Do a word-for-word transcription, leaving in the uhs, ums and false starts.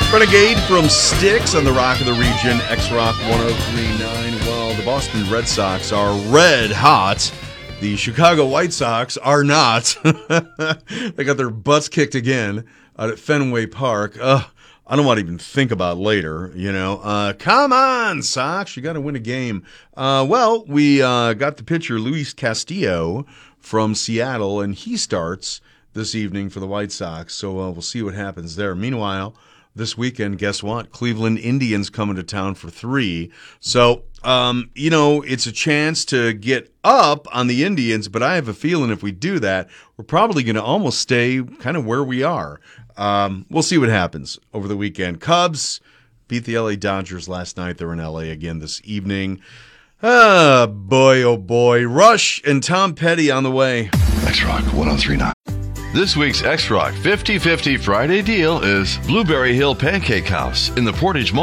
Renegade from Styx on the Rock of the Region, X-Rock one oh three point nine. Well, the Boston Red Sox are red hot. The Chicago White Sox are not. They got their butts kicked again out at Fenway Park. Ugh, I don't want to even think about later, you know. Uh, come on, Sox, you got to win a game. Uh, well, we uh, got the pitcher Luis Castillo from Seattle, and he starts this evening for the White Sox. So uh, we'll see what happens there. Meanwhile, this weekend, guess what? Cleveland Indians coming to town for three. So, um, you know, it's a chance to get up on the Indians, but I have a feeling if we do that, we're probably going to almost stay kind of where we are. Um, we'll see what happens over the weekend. Cubs beat the L A Dodgers last night. They're in L A again this evening. Ah, boy, oh boy. Rush and Tom Petty on the way. X-Rock one oh three point nine. This week's X-Rock fifty fifty Friday deal is Blueberry Hill Pancake House in the Portage Mall.